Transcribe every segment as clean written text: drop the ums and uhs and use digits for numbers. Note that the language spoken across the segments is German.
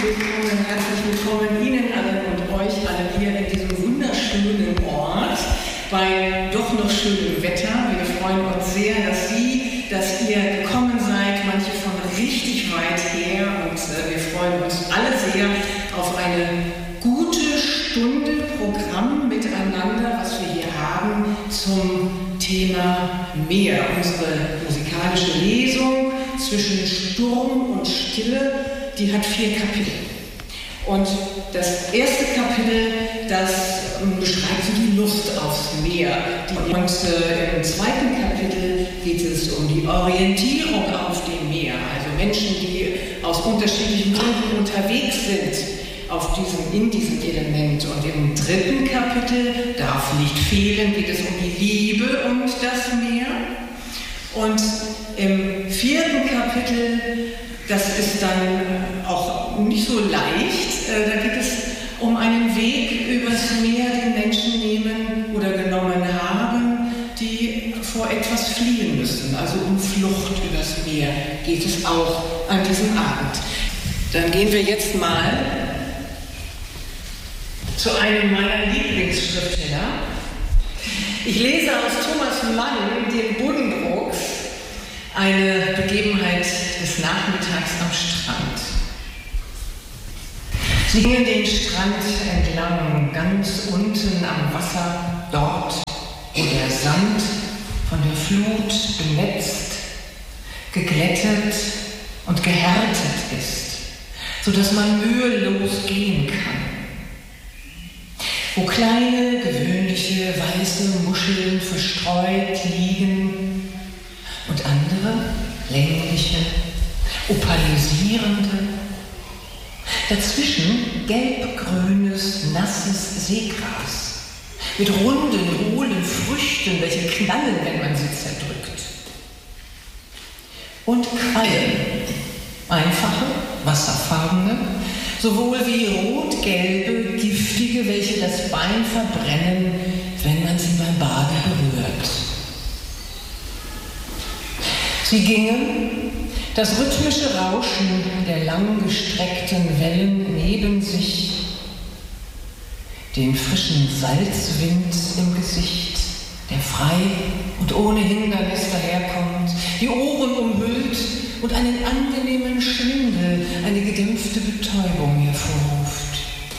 herzlich willkommen Ihnen allen und euch allen hier in diesem wunderschönen Ort bei doch noch schönem Wetter. Wir freuen uns sehr, dass ihr gekommen seid, manche von richtig weit her, und wir freuen uns alle sehr auf eine gute Stunde Programm miteinander, was wir hier haben zum Thema Meer. Unsere musikalische Lesung zwischen Sturm und Stille, die hat 4 Kapitel. Und das erste Kapitel, das beschreibt so die Lust aufs Meer. Und im zweiten Kapitel geht es um die Orientierung auf dem Meer. Also Menschen, die aus unterschiedlichen Gründen unterwegs sind in diesem Element. Und im dritten Kapitel, darf nicht fehlen, geht es um die Liebe und das Meer. Und im 4. Kapitel, das ist dann auch nicht so leicht, da geht es um einen Weg übers Meer, den Menschen nehmen oder genommen haben, die vor etwas fliehen müssen. Also um Flucht übers Meer geht es auch an diesem Abend. Dann gehen wir jetzt mal zu einem meiner Lieblingsschriftsteller. Ich lese aus Thomas Mann, dem Buddenbrooks, eine Begebenheit des Nachmittags am Strand. Sie gingen den Strand entlang, ganz unten am Wasser, dort, wo der Sand von der Flut benetzt, geglättet und gehärtet ist, sodass man mühelos gehen kann. Wo kleine, gewöhnliche, weiße Muscheln verstreut liegen und andere, längliche, opalisierende, dazwischen gelb-grünes, nasses Seegras mit runden, hohlen Früchten, welche knallen, wenn man sie zerdrückt. Und Quallen, einfache, wasserfarbene, sowohl wie rot-gelbe, giftige, welche das Bein verbrennen, wenn man sie beim Baden berührt. Sie gingen, das rhythmische Rauschen der langgestreckten Wellen neben sich, den frischen Salzwind im Gesicht, der frei und ohne Hindernis daherkommt, die Ohren umhüllt und einen angenehmen Schwindel, eine gedämpfte Betäubung hervorruft.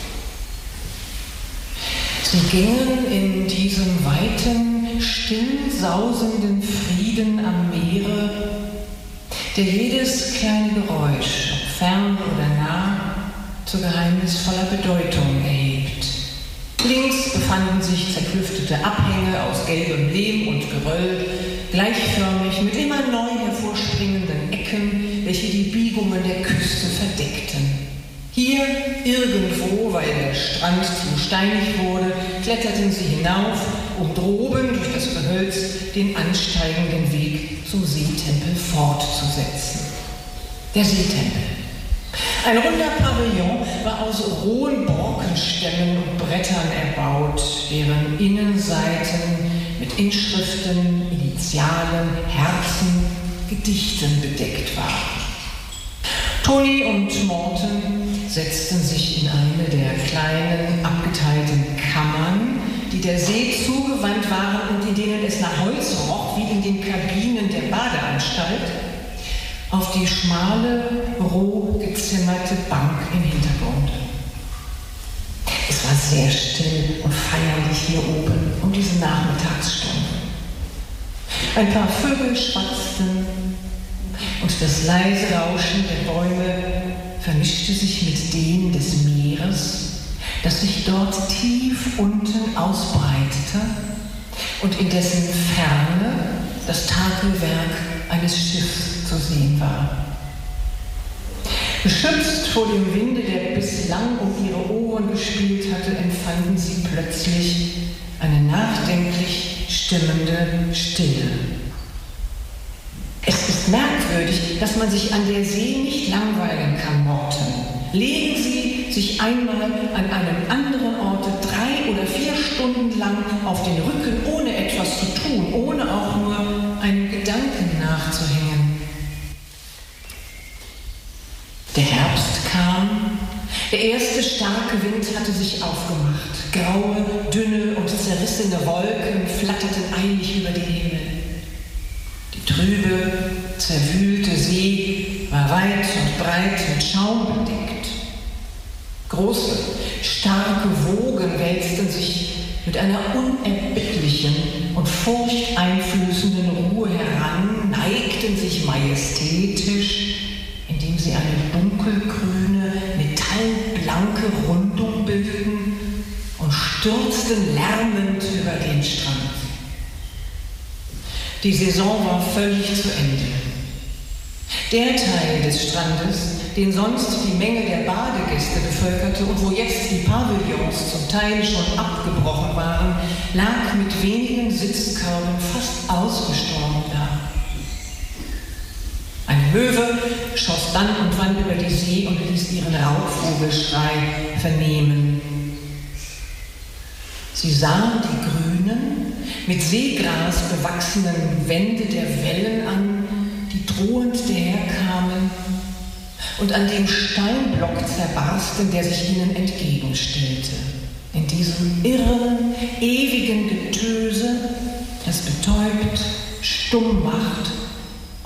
Sie gingen in diesem weiten, still sausenden Frieden am Meere, der jedes kleine Geräusch, ob fern oder nah, zu geheimnisvoller Bedeutung erhebt. Links befanden sich zerklüftete Abhänge aus gelbem Lehm und Geröll, gleichförmig mit immer neu hervorspringenden Ecken, welche die Biegungen der Küste verdeckten. Hier, irgendwo, weil der Strand zu steinig wurde, kletterten sie hinauf, um droben durch das Gehölz den ansteigenden Weg zum Seetempel fortzusetzen. Der Seetempel. Ein runder Pavillon war aus rohen Borkenstämmen und Brettern erbaut, deren Innenseiten mit Inschriften, Initialen, Herzen, Gedichten bedeckt waren. Toni und Morten setzten sich in eine der kleinen, abgeteilten Kammern, die der See zugewandt waren und in denen es nach Holz roch wie in den Kabinen der Badeanstalt, auf die schmale, roh gezimmerte Bank im Hintergrund. Es war sehr still und feierlich hier oben um diese Nachmittagsstunde. Ein paar Vögel schwatzten und das leise Rauschen der Bäume vermischte sich mit dem des Meeres, das sich dort tief unten ausbreitete und in dessen Ferne das Takelwerk eines Schiffs zu sehen war. Beschützt vor dem Winde, der bislang um ihre Ohren gespielt hatte, empfanden sie plötzlich eine nachdenklich stimmende Stille. Es ist merkwürdig, dass man sich an der See nicht langweilen kann, Morten. Legen Sie sich einmal an einem anderen Orte 3 oder 4 Stunden lang auf den Rücken, ohne etwas zu tun, ohne auch nur einem Gedanken nachzuhängen. Der Herbst kam Der erste starke Wind hatte sich aufgemacht. Graue, dünne und zerrissene Wolken flatterten eilig über den Himmel. Die trübe, zerwühlte See war weit und breit mit Schaum bedeckt. Große, starke Wogen wälzten sich mit einer unerbittlichen und furchteinflößenden Ruhe heran, neigten sich majestätisch, indem sie eine dunkelgrüne, metallblanke Rundung bildeten und stürzten lärmend über den Strand. Die Saison war völlig zu Ende. Der Teil des Strandes, den sonst die Menge der Badegäste bevölkerte und wo jetzt die Pavillons zum Teil schon abgebrochen waren, lag mit wenigen Sitzkörben fast ausgestorben da. Ein Löwe schoss dann und wann über die See und ließ ihren Raubvogelschrei vernehmen. Sie sahen die grünen, mit Seegras bewachsenen Wände der Wellen an, die drohend daherkamen und an dem Steinblock zerbarsten, der sich ihnen entgegenstellte. In diesem irren, ewigen Getöse, das betäubt, stumm macht